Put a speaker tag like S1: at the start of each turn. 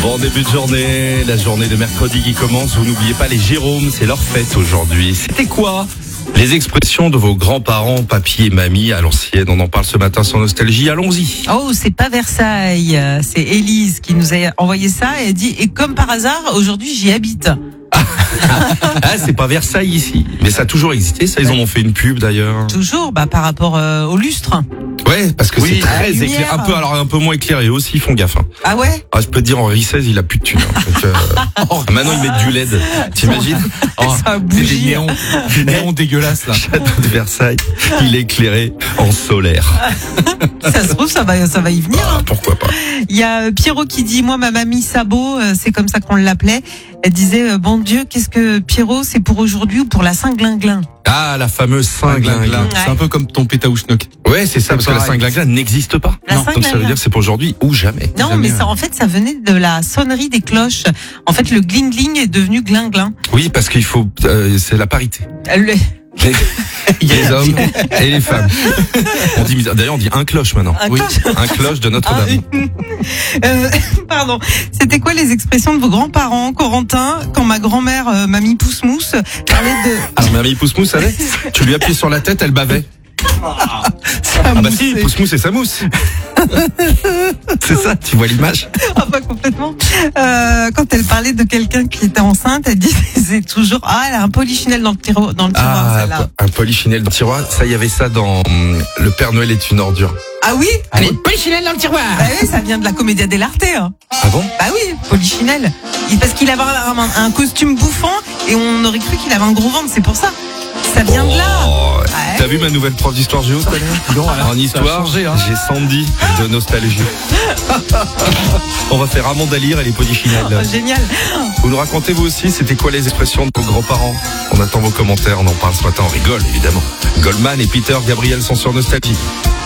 S1: Bon début de journée, la journée de mercredi qui commence. Vous n'oubliez pas les Jérômes, c'est leur fête aujourd'hui. C'était quoi les expressions de vos grands-parents, papy et mamie à l'ancienne? On en parle ce matin sur Nostalgie, allons-y.
S2: Oh, c'est pas Versailles, c'est Élise qui nous a envoyé ça et elle dit « Et comme par hasard, aujourd'hui j'y habite ».
S1: Ah, c'est pas Versailles ici, mais ça a toujours existé, ça, ils en ont fait une pub d'ailleurs.
S2: Toujours, par rapport au lustre.
S1: Ouais, parce que
S2: Oui,
S1: c'est très
S2: la
S1: éclairé,
S2: lumière.
S1: un peu moins éclairé aussi, ils font gaffe. Hein.
S2: Ah ouais?
S1: Ah, je peux te dire, Henri XVI, il a plus de thunes. Hein. Donc, maintenant, ils mettent du LED. T'imagines?
S2: Ça bougie.
S3: Des néons dégueulasses là.
S1: Château de Versailles, il est éclairé en solaire.
S2: Ça se trouve, ça va y venir.
S1: Ah, pourquoi pas?
S2: Il y a Pierrot qui dit « Moi, ma mamie Sabot, c'est comme ça qu'on l'appelait. Elle disait « Bon Dieu, qu'est-ce que Pierrot, c'est pour aujourd'hui ou pour la Saint-Glinglin ?»
S1: Ah, la fameuse Saint-Glinglin.
S3: C'est un peu comme ton pétaouchnok.
S1: Ouais, c'est ça, parce que la
S3: pareil.
S1: Saint-Glinglin n'existe pas.
S2: La
S1: Donc ça veut
S2: Saint-Glinglin.
S1: dire que c'est pour aujourd'hui ou jamais.
S2: Non,
S3: Jamais,
S2: mais ça, en fait, ça venait de la sonnerie des cloches. En fait, le gling-gling est devenu glinglin.
S1: Oui, parce qu'il faut, c'est la parité. Les hommes et les femmes. D'ailleurs, on dit un cloche maintenant.
S2: Un
S1: Oui,
S2: cloche.
S1: un cloche de Notre-Dame.
S2: Pardon. C'était quoi les expressions de vos grands-parents, Corentin, quand ma grand-mère, mamie Pousse-Mousse, parlait de...
S1: Alors, mamie Pousse-Mousse, savait? Tu lui appuies sur la tête, elle bavait. Ah bah si, Pousse-Mousse et sa mousse. C'est ça, tu vois l'image?
S2: Ah, pas complètement. Quand elle parlait de quelqu'un qui était enceinte, elle disait toujours « Ah, elle a un polichinelle dans le tiroir, celle-là. »
S1: Un polichinelle dans le tiroir. Ça, il y avait ça dans Le Père Noël est une ordure.
S2: Ah oui?
S3: Allez,
S2: polichinelle dans le tiroir. Bah oui, ça vient de la Commedia dell'arte. Hein.
S1: Ah bon?
S2: Bah oui, polichinelle. Parce qu'il avait un costume bouffant et on aurait cru qu'il avait un gros ventre, c'est pour ça. Ça vient de là.
S1: Oh,
S2: Ouais.
S1: T'as vu ma nouvelle prof d'histoire géo? En histoire,
S3: changé, hein.
S1: j'ai Sandy de Nostalgie. On va faire Amanda Lear et les polichinelles.
S2: Oh, génial.
S1: Vous nous racontez vous aussi, c'était quoi les expressions de vos grands-parents? On attend vos commentaires, on en parle ce matin, on rigole évidemment. Goldman et Peter Gabriel sont sur Nostalgie.